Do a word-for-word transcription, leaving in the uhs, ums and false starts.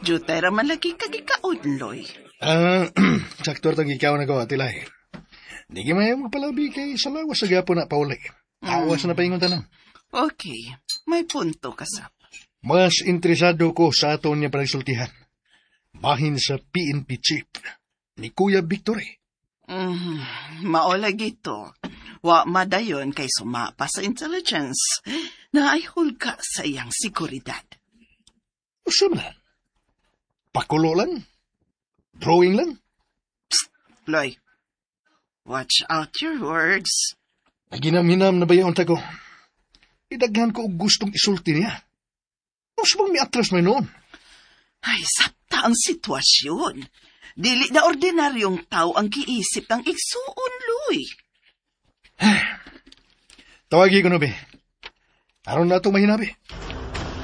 Jutay raman lagi kagikaon, Loy. Ah, saktor tang ikaw na ko, Atilay. Di ka may magpalabi kay sa lawas sa gapo na pauli. Awas na paingon tanong. Okay, may punto ka sa. Mas interesado ko sa aton niya pagsultihan. Bahin sa P N P chief ni Kuya Victory. Mm, maolag ito. Wa madayon kay sumapa sa intelligence na ay hulga sa iyang siguridad. Usa man? Pakulo lang? Drawing lang? Psst, Loy. Watch out your words. Naginam-hinam na ba yung tago? Idaghan ko og gustong isulti niya. Mas bang may atras may noon? Ay, sapta ang sitwasyon. Dili na ordinaryong tao ang giisip ng igsuon, Loy. Tawagi ko na, be. Aron na ito mahinabi.